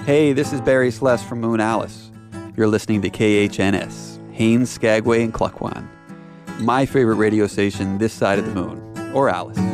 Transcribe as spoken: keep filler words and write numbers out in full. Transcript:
Hey, this is Barry Celeste from Moon Alice. You're listening to K H N S, Haines, Skagway, and Cluckwan. My favorite radio station this side of the moon, or Alice.